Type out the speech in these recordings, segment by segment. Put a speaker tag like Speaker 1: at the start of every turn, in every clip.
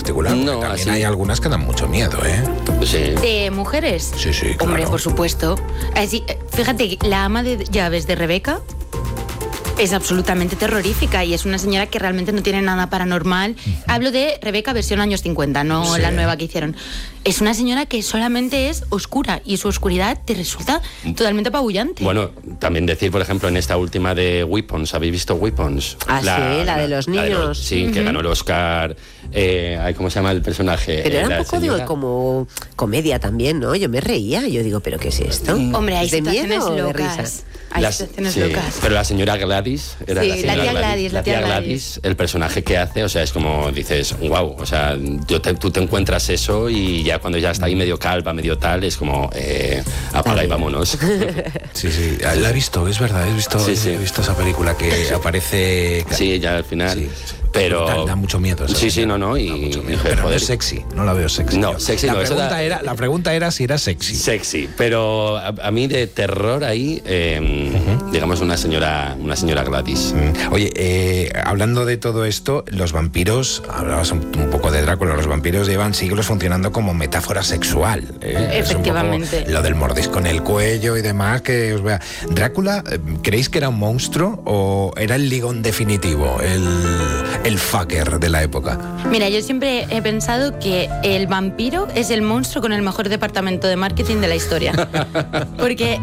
Speaker 1: particular.
Speaker 2: No,
Speaker 1: también
Speaker 2: así.
Speaker 1: hay algunas que dan mucho miedo, ¿eh?
Speaker 2: Sí.
Speaker 3: ¿De mujeres?
Speaker 1: Sí, sí, claro.
Speaker 3: Hombre, por supuesto. Así, fíjate, la ama de llaves de Rebeca es absolutamente terrorífica y es una señora que realmente no tiene nada paranormal. Hablo de Rebeca versión años 50, no
Speaker 1: Sí.
Speaker 3: la nueva que hicieron. Es una señora que solamente es oscura y su oscuridad te resulta totalmente apabullante.
Speaker 2: Bueno, también decir, por ejemplo, en esta última de Weapons, ¿habéis visto Weapons?
Speaker 4: Ah, sí, la de los niños.
Speaker 2: Sí, que ganó el Oscar. ¿Cómo se llama el personaje?
Speaker 4: Pero era
Speaker 2: La
Speaker 4: un poco
Speaker 2: señora.
Speaker 4: como comedia también, ¿no? Yo me reía, yo digo, ¿pero qué es esto?
Speaker 3: Hombre, hay
Speaker 4: ¿De
Speaker 3: situaciones
Speaker 4: miedo o de
Speaker 3: locas.
Speaker 4: risa?
Speaker 3: Hay
Speaker 2: Las-
Speaker 3: situaciones
Speaker 2: sí,
Speaker 3: locas.
Speaker 2: Pero la señora Gladys, era
Speaker 3: Sí,
Speaker 2: la señora
Speaker 3: la tía Gladys,
Speaker 2: la tía Gladys, el personaje que hace, o sea, es como dices, wow, o sea, tú te encuentras eso y ya cuando ya está ahí medio calva, medio tal, es como, apaga y vámonos.
Speaker 1: Sí, sí, la he visto, es verdad, he visto esa película que aparece...
Speaker 2: Sí, ya al final.
Speaker 1: Sí.
Speaker 2: Pero
Speaker 1: Da mucho miedo. esa
Speaker 2: Sí, sí,
Speaker 1: señora.
Speaker 2: no, y
Speaker 1: Da mucho miedo.
Speaker 2: joder,
Speaker 1: Pero no
Speaker 2: joder.
Speaker 1: es sexy, no la veo sexy.
Speaker 2: No, sexy no, eso
Speaker 1: La pregunta era si era sexy.
Speaker 2: Sexy, pero a mí de terror ahí, digamos una señora Gladys.
Speaker 1: Oye, hablando de todo esto, los vampiros, hablabas un poco de Drácula, los vampiros llevan siglos funcionando como metáfora sexual.
Speaker 3: Efectivamente.
Speaker 1: Es un poco lo del mordisco en el cuello y demás, que os vea. ¿Drácula, creéis que era un monstruo o era el ligón definitivo, el fucker de la época?
Speaker 3: Mira, yo siempre he pensado que el vampiro es el monstruo con el mejor departamento de marketing de la historia. Porque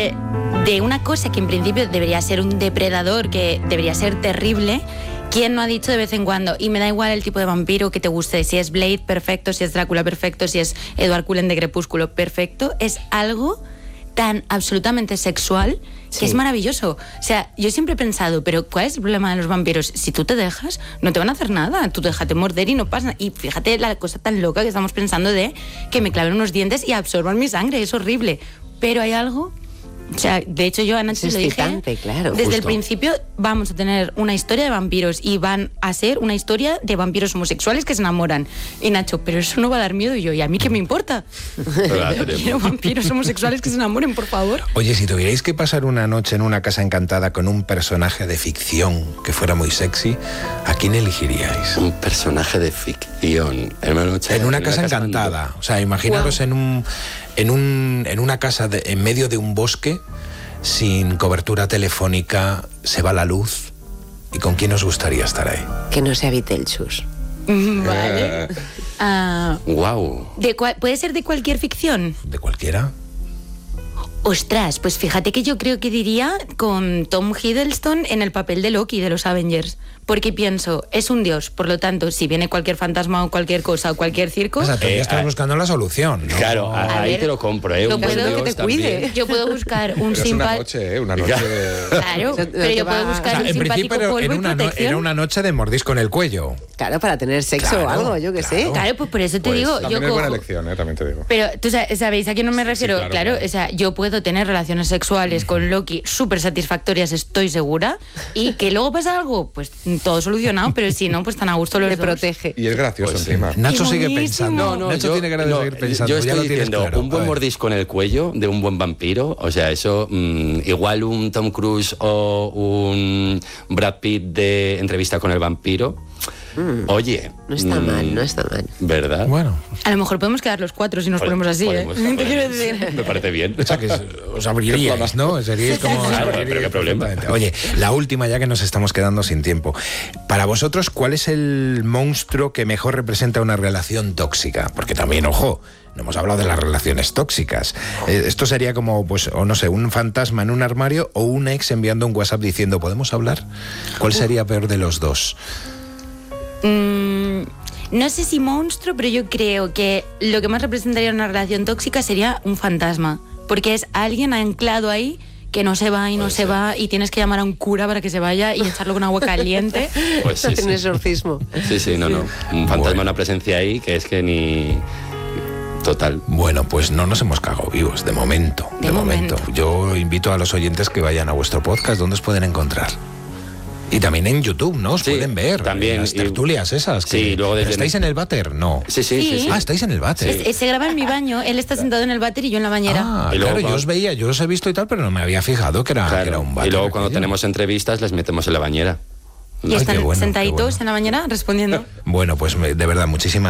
Speaker 3: de una cosa que en principio debería ser un depredador, que debería ser terrible, ¿quién no ha dicho de vez en cuando? Y me da igual el tipo de vampiro que te guste, si es Blade, perfecto, si es Drácula, perfecto, si es Edward Cullen de Crepúsculo, perfecto. Es algo tan absolutamente sexual que es maravilloso. O sea, yo siempre he pensado, pero ¿cuál es el problema de los vampiros? Si tú te dejas, no te van a hacer nada. Tú déjate morder y no pasa. Y fíjate la cosa tan loca que estamos pensando de que me claven unos dientes y absorban mi sangre. Es horrible. Pero hay algo... O sea, de hecho yo a Nacho
Speaker 4: Es
Speaker 3: le dije,
Speaker 4: excitante, claro.
Speaker 3: desde el
Speaker 1: Justo.
Speaker 3: principio vamos a tener una historia de vampiros y van a ser una historia de vampiros homosexuales que se enamoran. Y Nacho, pero eso no va a dar miedo. Y yo, ¿y a mí qué me importa? Yo quiero vampiros homosexuales que se enamoren, por favor.
Speaker 1: Oye, si tuvierais que pasar una noche en una casa encantada con un personaje de ficción que fuera muy sexy, ¿a quién elegiríais?
Speaker 2: Un personaje de ficción.
Speaker 1: En una casa encantada. O sea, imaginaros en una casa en medio de un bosque, sin cobertura telefónica, se va la luz. ¿Y con quién os gustaría estar ahí?
Speaker 4: Que no sea Beetlejuice.
Speaker 3: Vale.
Speaker 2: Wow.
Speaker 3: ¿Puede ser de cualquier ficción?
Speaker 1: ¿De cualquiera?
Speaker 3: Ostras, pues fíjate que yo creo que diría con Tom Hiddleston en el papel de Loki de los Avengers. Porque pienso, es un dios, por lo tanto, si viene cualquier fantasma o cualquier cosa o cualquier circo...
Speaker 1: O sea, tú ya estás buscando la solución, ¿no?
Speaker 2: Claro,
Speaker 3: A
Speaker 2: ahí
Speaker 3: ver,
Speaker 2: te lo compro, ¿eh?
Speaker 3: lo
Speaker 2: Un buen
Speaker 3: puedo-
Speaker 2: Dios
Speaker 4: que te
Speaker 2: también.
Speaker 4: cuide.
Speaker 3: Yo puedo buscar un
Speaker 5: Pero es una
Speaker 3: simpático...
Speaker 5: noche, una noche de...
Speaker 3: Claro, pero yo puedo
Speaker 1: O
Speaker 3: buscar
Speaker 1: sea,
Speaker 3: un
Speaker 1: en
Speaker 3: simpático
Speaker 1: principio
Speaker 3: polvo y protección.
Speaker 1: era una noche de mordisco en el cuello.
Speaker 4: Claro, para tener sexo
Speaker 1: Claro,
Speaker 4: o algo, yo qué sé.
Speaker 1: claro.
Speaker 3: Claro, pues por eso te
Speaker 2: Pues
Speaker 3: digo,
Speaker 5: También
Speaker 3: yo
Speaker 5: es buena
Speaker 3: cojo...
Speaker 5: elección, también te digo.
Speaker 3: Pero tú sabéis a quién no me refiero.
Speaker 5: claro,
Speaker 3: claro,
Speaker 5: claro.
Speaker 3: o sea, yo puedo tener relaciones sexuales con Loki súper satisfactorias, estoy segura. Y que luego pasa algo, pues todo solucionado, pero si no, pues tan a gusto los
Speaker 4: Le
Speaker 3: dos.
Speaker 4: protege.
Speaker 5: Y es gracioso
Speaker 2: Pues sí.
Speaker 5: encima.
Speaker 1: Nacho
Speaker 3: ¡Qué
Speaker 1: sigue
Speaker 3: buenísimo!
Speaker 1: pensando. Nacho tiene ganas de seguir pensando.
Speaker 2: Yo
Speaker 1: ya
Speaker 2: estoy
Speaker 1: lo tienes
Speaker 2: diciendo,
Speaker 1: claro.
Speaker 2: un
Speaker 1: A
Speaker 2: buen
Speaker 1: ver.
Speaker 2: mordisco en el cuello de un buen vampiro, o sea, eso, igual un Tom Cruise o un Brad Pitt de Entrevista con el vampiro, oye...
Speaker 4: No está mal, no está mal.
Speaker 2: ¿Verdad?
Speaker 1: Bueno,
Speaker 3: A lo mejor podemos quedar los cuatro si nos ponemos así,
Speaker 2: Podemos-
Speaker 3: ¿eh? Te quiero
Speaker 2: podemos.
Speaker 3: decir.
Speaker 2: Me parece bien.
Speaker 1: o sea que os abriríais, ¿no? Seríais como...
Speaker 2: Claro,
Speaker 1: os abriríais
Speaker 2: pero qué problema.
Speaker 1: perfectamente. Oye, la última ya que nos estamos quedando sin tiempo. Para vosotros, ¿cuál es el monstruo que mejor representa una relación tóxica? Porque también, ojo, no hemos hablado de las relaciones tóxicas. Esto sería como, pues, o no sé, un fantasma en un armario o un ex enviando un WhatsApp diciendo, ¿podemos hablar? ¿Cuál sería peor de los dos?
Speaker 3: No sé si monstruo, pero yo creo que lo que más representaría una relación tóxica sería un fantasma. Porque es alguien anclado ahí que no se va y no se va y tienes que llamar a un cura para que se vaya y echarlo con agua caliente.
Speaker 2: Pues sí,
Speaker 4: Hacer un
Speaker 2: sí.
Speaker 4: exorcismo.
Speaker 2: Sí, no. Un fantasma, una presencia ahí que es que ni... Total.
Speaker 1: Bueno, pues no nos hemos cagado vivos, de momento.
Speaker 3: De momento.
Speaker 1: Yo invito a los oyentes que vayan a vuestro podcast, ¿dónde os pueden encontrar? Y también en YouTube, ¿no? Os
Speaker 2: Sí,
Speaker 1: pueden ver.
Speaker 2: también.
Speaker 1: Las tertulias esas.
Speaker 2: Sí, luego
Speaker 1: ¿Pero
Speaker 2: desde-
Speaker 1: ¿Estáis en el váter? No.
Speaker 3: Sí.
Speaker 1: Ah, estáis en el váter.
Speaker 3: Se graba en mi baño, él está sentado en el váter y yo en la bañera.
Speaker 1: Ah,
Speaker 2: Y luego
Speaker 1: claro, yo
Speaker 2: va-
Speaker 1: os veía, yo os he visto y tal, pero no me había fijado que era,
Speaker 2: Claro.
Speaker 1: que era un váter.
Speaker 2: Y luego cuando
Speaker 1: aquello.
Speaker 2: tenemos entrevistas les metemos en la bañera.
Speaker 3: Y
Speaker 1: Ay,
Speaker 3: están
Speaker 1: qué bueno,
Speaker 3: sentaditos
Speaker 1: qué bueno.
Speaker 3: en la bañera respondiendo.
Speaker 1: Bueno, pues de verdad, muchísimas